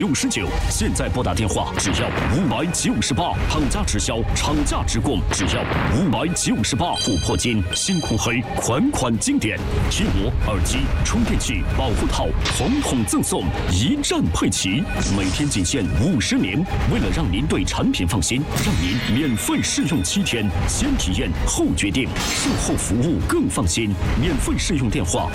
99，现在拨打电话只要598，厂家直销，厂价直供，只要598，琥珀金、星空黑，款经典，贴膜、耳机、充电器、保护套，统统赠送，一站配齐，每天仅限50名。为了让您对产品放心，让您免费试用7天，先体验后决定，售后服务更放心。免费试用电话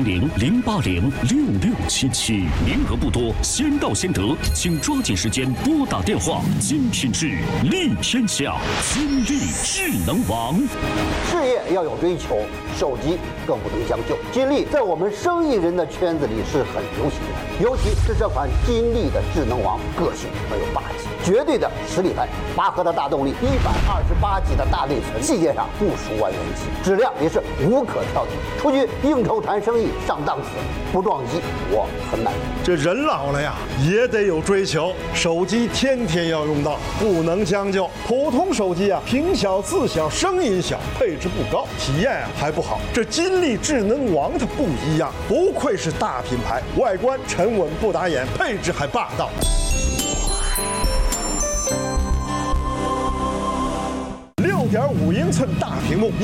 400-080-6677，名额不多，先到先得，请抓紧时间拨打电话。金品质，利天下，金利智能王。 事业要有追求，手机更不能将就。金立在我们生意人的圈子里是很流行的，尤其是这款金立的智能王，个性很有霸气，绝对的实力派。8核的大动力，128G 的大内存，细节上不输万元机，质量也是无可挑剔。出去应酬谈生意上档次，不撞击我很满意。 这人老了呀，也得有追求，手机天天要用到，不能将就。普通手机啊，屏小、字小、声音小，配置不高，体验啊还不好。这金立智能王它不一样，不愧是大品牌，外观沉稳不打眼，配置还霸道。6.5英寸大屏幕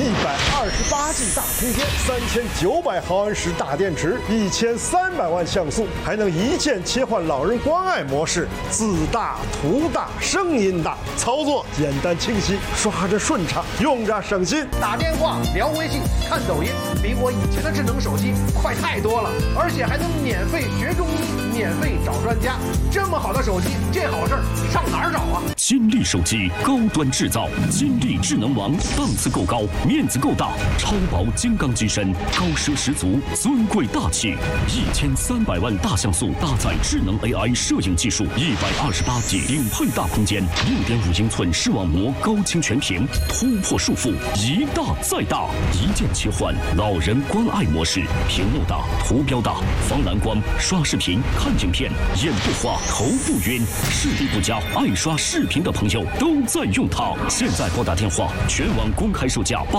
，128G 大空间，3900毫安时大电池，1300万像素，还能一键切换老人关爱模式，字大、图大、声音大，操作简单清晰，刷着顺畅，用着省心。 打电话、聊微信、看抖音，比我以前的智能手机快太多了，而且还能免费学中医，免费找专家。这么好的手机，这好事儿上哪儿找啊？ 金立手机高端制造，金立智能王档次够高，面子够大，超薄金刚机身，高奢十足，尊贵大气，1300万大像素搭载智能 AI 摄影技术，128G 顶配大空间，6.5英寸视网膜高清全屏，突破束缚，一大再大，一键切换老人关爱模式，屏幕大，图标大，防蓝光，刷视频、看影片，眼不花，头不晕，视力不佳，爱刷视频的朋友都在用它。现在拨打电话，全网公开售价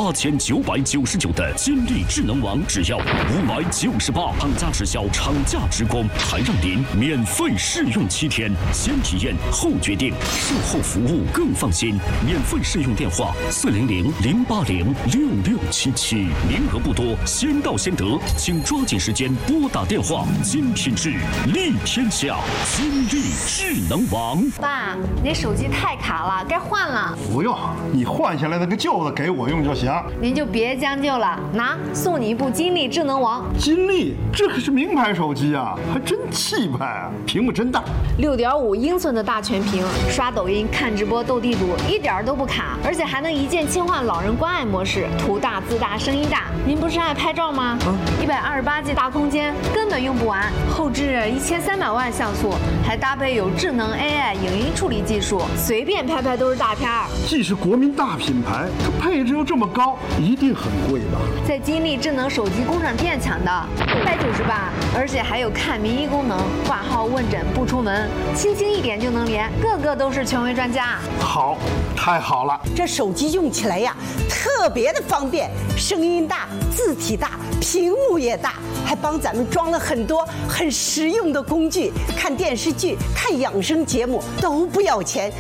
8999的金立智能王，只要598，厂家直销，厂价直供，还让您免费试用7天，先体验后决定，售后服务更放心。免费试用电话400-080-6677，名额不多，先到先得，请抓紧时间拨打电话。金品质，利天下，金立智能王。 爸，你手机太卡了，该换了。 不用，你换下来那个旧的给我用就行。 您就别将就了，拿，送你一部金立智能王。 金立，这可是名牌手机啊，还真气派啊，屏幕真大 ，6.5英寸的大全屏，刷抖音、看直播、斗地主一点都不卡，而且还能一键切换老人关爱模式，图大、字大、声音大。您不是爱拍照吗？128G 大空间根本用不完，后置1300万像素，还搭配有智能 AI 影音处理技术，随便拍拍都是大片儿。 既是国民大品牌，这配置又这么高，一定很贵吧？ 在金立智能手机工厂店抢的，198，而且还有看名医功能，挂号问诊不出门，轻轻一点就能连，个个都是权威专家。 好，太好了！ 这手机用起来呀，特别的方便，声音大，字体大，屏幕也大，还帮咱们装了很多很实用的工具，看电视剧、看养生节目都不要钱。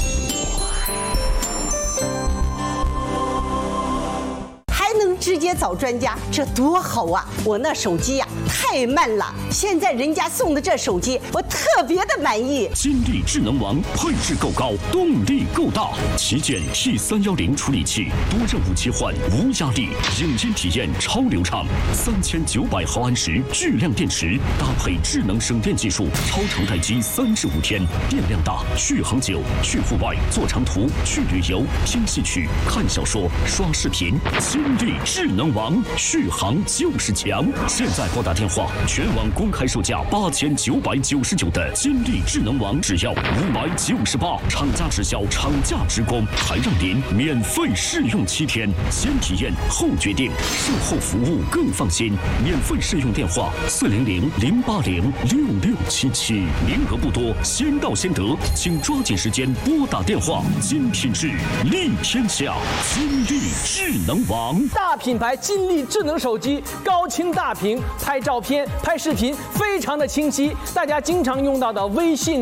直接找专家，这多好啊！我那手机呀太慢了，现在人家送的这手机，我特别的满意。 金立智能王配置够高，动力够大，旗舰 T310处理器，多任务切换无压力，影音体验超流畅，3900毫安时巨量电池，搭配智能省电技术，超长待机35天，电量大，续航久，去户外、坐长途、去旅游、听戏曲、看小说、刷视频，金立智能王，续航就是强。现在拨打电话，全网公开售价8999的金立智能王，只要598，厂家直销，厂价直供，还让您免费试用7天，先体验后决定，售后服务更放心。免费试用电话400-080-6677，名额不多，先到先得，请抓紧时间拨打电话。金品质，利天下，金立智能王。 大品牌金立智能手机，高清大屏，拍照片、拍视频非常的清晰，大家经常用到的微信。